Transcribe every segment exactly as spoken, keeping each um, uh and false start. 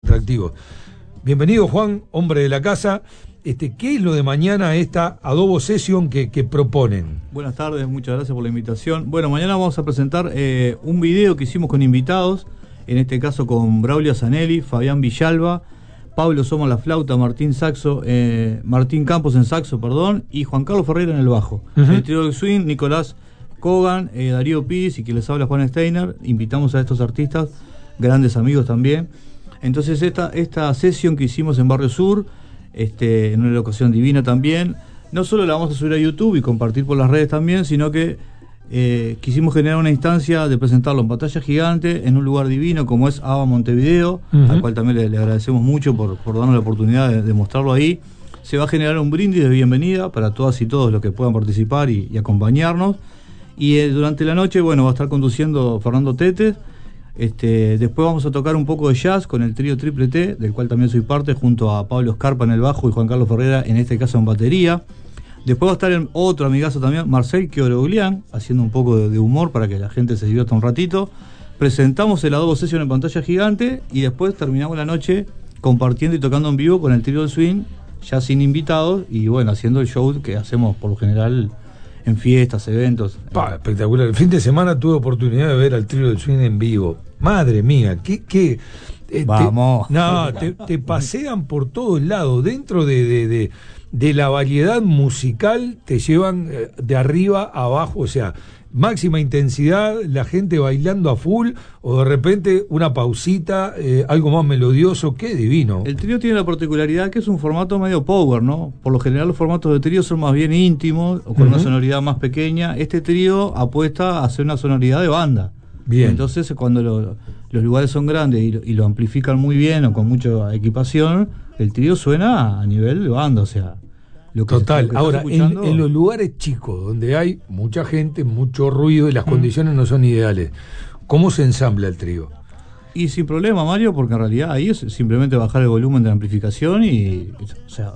atractivos. Bienvenido, Juan, hombre de la casa. Este, ¿qué es lo de mañana esta Adobo Session que, que proponen? Buenas tardes, muchas gracias por la invitación. Bueno, mañana vamos a presentar eh, un video que hicimos con invitados, en este caso con Braulio Zanelli, Fabián Villalba, Pablo Soma en la flauta, Martín Saxo, eh, Martín Campos en saxo, perdón, y Juan Carlos Ferreira en el bajo. Uh-huh. El trío del swing, Nicolás Kogan, eh, Darío Piz y quien les habla Juan Steiner. Invitamos a estos artistas, grandes amigos también. Entonces esta, esta sesión que hicimos en Barrio Sur, este, en una locación divina también, no solo la vamos a subir a YouTube y compartir por las redes también, sino que eh, quisimos generar una instancia de presentarlo en pantalla gigante, en un lugar divino como es ABBA Montevideo, uh-huh. al cual también le, le agradecemos mucho por, por darnos la oportunidad de, de mostrarlo ahí. Se va a generar un brindis de bienvenida para todas y todos los que puedan participar y, y acompañarnos. Y eh, durante la noche, bueno, va a estar conduciendo Fernando Tetes. Este, después vamos a tocar un poco de jazz con el trío Triple T, del cual también soy parte, junto a Pablo Scarpa en el bajo y Juan Carlos Ferreira, en este caso en batería. Después va a estar el otro amigazo también, Marcel Queoroglián, haciendo un poco de, de humor para que la gente se divierta un ratito. Presentamos el Adobo Session en pantalla gigante y después terminamos la noche compartiendo y tocando en vivo con el trío del swing, ya sin invitados, y bueno, haciendo el show que hacemos por lo general en fiestas, eventos. Pa, espectacular. El fin de semana tuve oportunidad de ver al trío del swing en vivo. Madre mía, qué... qué eh, Vamos. Te, no, te, te pasean por todos lados. Dentro de, de, de, de la variedad musical te llevan eh, de arriba a abajo, o sea, máxima intensidad, la gente bailando a full, o de repente una pausita, eh, algo más melodioso. Qué divino. El trío tiene la particularidad que es un formato medio power, ¿no? Por lo general los formatos de trío son más bien íntimos o con uh-huh. una sonoridad más pequeña. Este trío apuesta a hacer una sonoridad de banda. Bien. Entonces cuando lo, los lugares son grandes y lo, y lo amplifican muy bien o con mucha equipación, el trío suena a nivel de banda, o sea... Lo que, Total, lo que ahora en, en los lugares chicos donde hay mucha gente, mucho ruido y las mm. condiciones no son ideales, ¿cómo se ensambla el trío? Y sin problema, Mario, porque en realidad ahí es simplemente bajar el volumen de la amplificación y, o sea,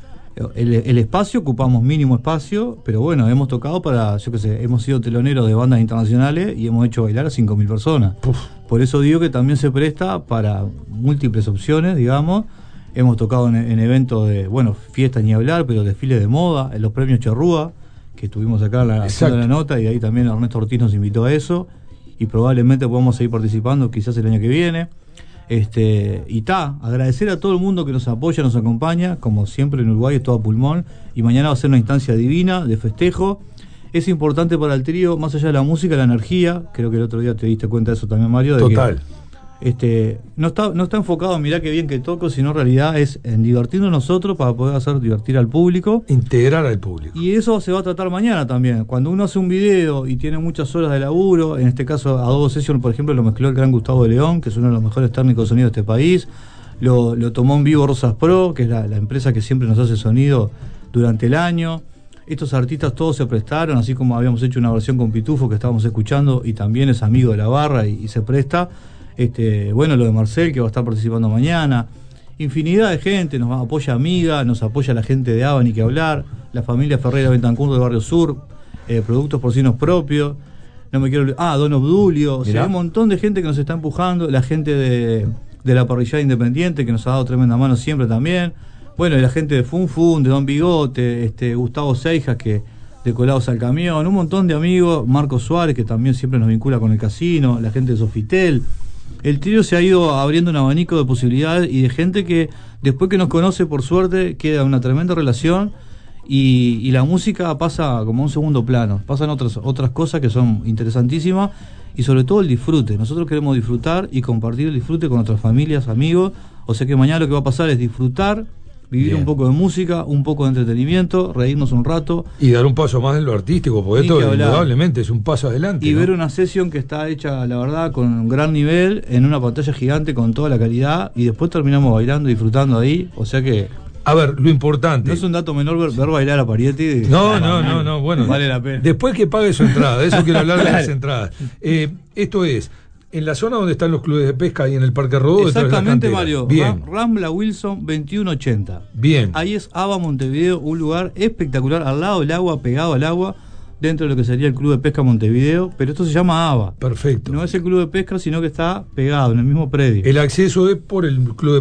el, el espacio, ocupamos mínimo espacio, pero bueno, hemos tocado para, yo qué sé, hemos sido teloneros de bandas internacionales y hemos hecho bailar a cinco mil personas. Uf. Por eso digo que también se presta para múltiples opciones, digamos. Hemos tocado en, en eventos de, bueno, fiestas ni hablar, pero desfiles de moda, en los premios Charrúa, que estuvimos acá en la, haciendo la nota, y ahí también Ernesto Ortiz nos invitó a eso, y probablemente podamos seguir participando quizás el año que viene. Este, y ta, agradecer a todo el mundo que nos apoya, nos acompaña, como siempre en Uruguay es todo a pulmón, y mañana va a ser una instancia divina de festejo. Es importante para el trío, más allá de la música, la energía. Creo que el otro día te diste cuenta de eso también, Mario. De Total. Que, Este, no está, no está enfocado en mirar qué bien que toco, sino en realidad es en divertirnos nosotros para poder hacer divertir al público. Integrar al público. Y eso se va a tratar mañana también. Cuando uno hace un video y tiene muchas horas de laburo, en este caso Adobo Session, por ejemplo, lo mezcló el gran Gustavo de León, que es uno de los mejores técnicos de sonido de este país. Lo, lo tomó en vivo Rosas Pro, que es la, la empresa que siempre nos hace sonido durante el año. Estos artistas todos se prestaron, así como habíamos hecho una versión con Pitufo que estábamos escuchando y también es amigo de la barra y, y se presta. Este, bueno, lo de Marcel, que va a estar participando mañana, infinidad de gente, nos apoya Amiga, nos apoya la gente de ABBA, ni que hablar, la familia Ferreira Bentancur del Barrio Sur, eh, Productos Porcinos Propios, no me quiero ah, Don Obdulio, o sea, hay un montón de gente que nos está empujando, la gente de, de la parrillada independiente que nos ha dado tremenda mano siempre también, bueno, y la gente de Fun Fun, de Don Bigote, este, Gustavo Seijas, que de Colados al Camión, un montón de amigos, Marcos Suárez, que también siempre nos vincula con el casino, la gente de Sofitel. El trío se ha ido abriendo un abanico de posibilidades y de gente que después que nos conoce, por suerte, queda una tremenda relación y, y la música pasa como a un segundo plano, pasan otras, otras cosas que son interesantísimas y sobre todo el disfrute. Nosotros queremos disfrutar y compartir el disfrute con nuestras familias, amigos, o sea que mañana lo que va a pasar es disfrutar, vivir Bien. un poco de música, un poco de entretenimiento, reírnos un rato. Y dar un paso más en lo artístico, porque esto indudablemente es un paso adelante. Y ¿no? ver una sesión que está hecha, la verdad, con un gran nivel, en una pantalla gigante con toda la calidad, y después terminamos bailando, disfrutando ahí, o sea que... A ver, lo importante... No es un dato menor ver, ver bailar a Parietti. No, no, no, no, bueno. Vale la pena. Después que pague su entrada, de eso quiero hablar de las entradas. Eh, esto es... En la zona donde están los clubes de pesca y en el Parque Rodó. Exactamente, Mario. Bien. Rambla Wilson veintiuno ochenta. Bien. Ahí es ABBA Montevideo, un lugar espectacular, al lado del agua, pegado al agua, dentro de lo que sería el Club de Pesca Montevideo, pero esto se llama ABBA. Perfecto. No es el Club de Pesca, sino que está pegado en el mismo predio. El acceso es por el Club de